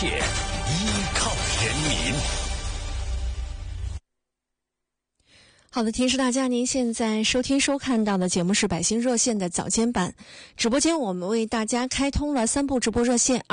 切依靠人民。 好的，提示大家，您现在收听收看到的节目是百姓热线的早间版直播间，我们为大家开通了3部直播热线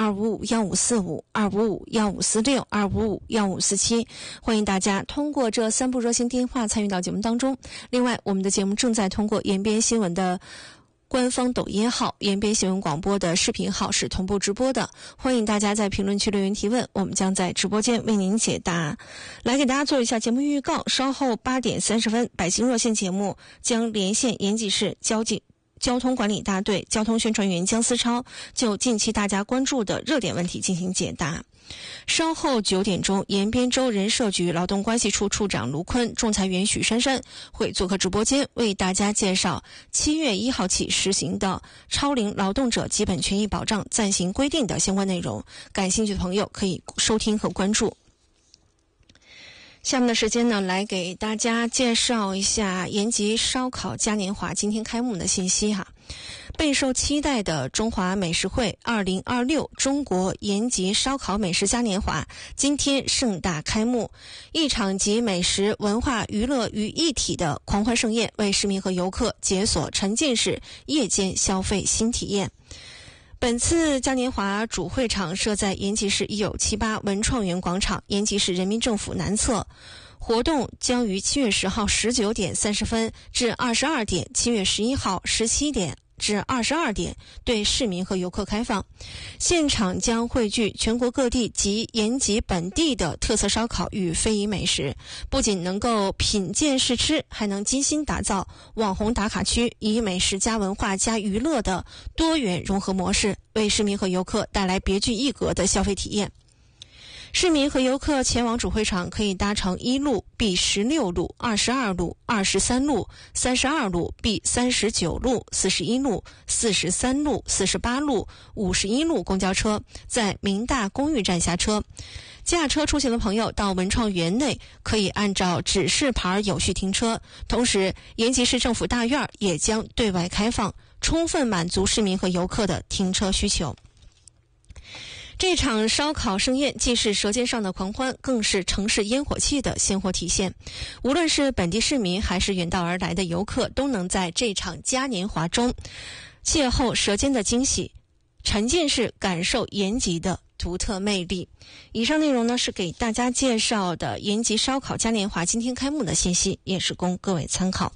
255-1545、255-1546、255-1547，欢迎大家通过这3部热线电话参与到节目当中。另外，我们的节目正在通过延边新闻的官方抖音号、延边新闻广播的视频号是同步直播的，欢迎大家在评论区留言提问，我们将在直播间为您解答。来给大家做一下节目预告，稍后8点30分，百姓热线节目将连线延吉市交通管理大队交通宣传员姜思超，就近期大家关注的热点问题进行解答。稍后9点钟，延边州人社局劳动关系处处长卢坤、仲裁员许珊珊会做客直播间，为大家介绍7月1号起实行的超龄劳动者基本权益保障暂行规定的相关内容。感兴趣的朋友可以收听和关注。下面的时间呢，来给大家介绍一下延吉烧烤嘉年华今天开幕的信息哈。备受期待的中华美食会2026中国延吉烧烤美食嘉年华今天盛大开幕，一场集美食、文化、娱乐于一体的狂欢盛宴，为市民和游客解锁沉浸式夜间消费新体验。本次嘉年华主会场设在延吉市1978文创园广场，延吉市人民政府南侧。活动将于7月10号19点30分至22点，7月11号17点至22点对市民和游客开放。现场将汇聚全国各地及延吉本地的特色烧烤与非遗美食，不仅能够品鉴试吃，还能精心打造网红打卡区，以美食加文化加娱乐的多元融合模式，为市民和游客带来别具一格的消费体验。市民和游客前往主会场可以搭乘1路、B16路、22路、23路、32路、B39路、41路、43路、48路、51路公交车，在明大公寓站下车。驾车出行的朋友到文创园内可以按照指示牌有序停车，同时延吉市政府大院也将对外开放，充分满足市民和游客的停车需求。这场烧烤盛宴既是舌尖上的狂欢，更是城市烟火气的鲜活体现。无论是本地市民还是远道而来的游客，都能在这场嘉年华中邂逅舌尖的惊喜，沉浸式感受延吉的独特魅力。以上内容呢，是给大家介绍的延吉烧烤嘉年华今天开幕的信息，也是供各位参考。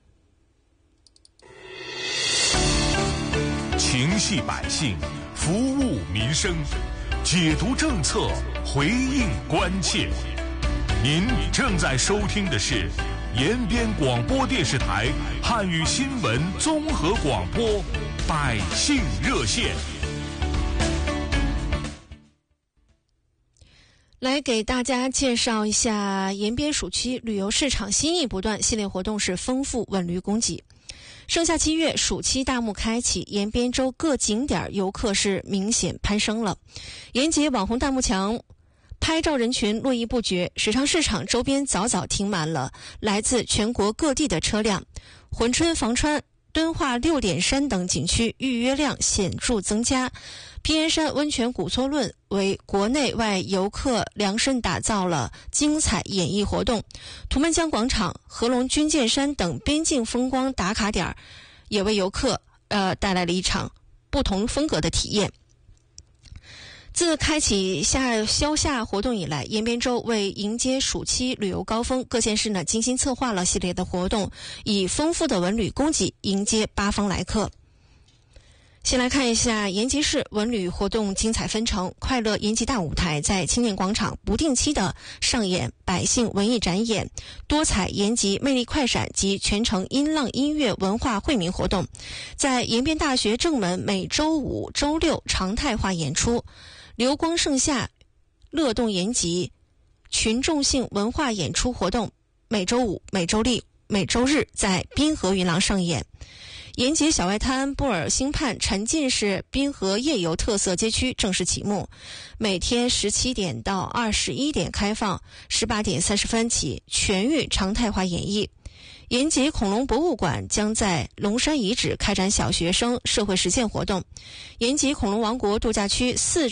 情系百姓，服务民生，解读政策，回应关切。您正在收听的是延边广播电视台汉语新闻综合广播百姓热线。 来给大家介绍一下延边暑期旅游市场新意不断，系列活动是丰富稳旅供给。盛夏7月，暑期大幕开启，延边州各景点游客是明显攀升了。延吉网红大幕墙拍照人群络绎不绝，水上市场周边早早停满了来自全国各地的车辆。珲春、房川、敦化、六点山等景区预约量显著增加。平原山温泉古厝论为国内外游客量身打造了精彩演艺活动。图们江广场、合龙军舰山等边境风光打卡点也为游客带来了一场不同风格的体验。自开启消夏活动以来，延边州为迎接暑期旅游高峰，各县市呢精心策划了系列的活动，以丰富的文旅供给迎接八方来客。先来看一下延吉市文旅活动精彩纷呈，快乐延吉大舞台在青年广场不定期的上演百姓文艺展演、多彩延吉魅力快闪及全程音浪音乐文化惠民活动，在延边大学正门每周5、周6常态化演出，流光盛夏、乐动延吉群众性文化演出活动每周5、每周6、每周日在滨河云廊上演。延吉小外滩布尔星畔沉浸式滨河夜游特色街区正式启幕，每天17点到21点开放，18点30分起全域常态化演绎。延吉恐龙博物馆将在龙山遗址开展小学生社会实践活动。延吉恐龙王国度假区4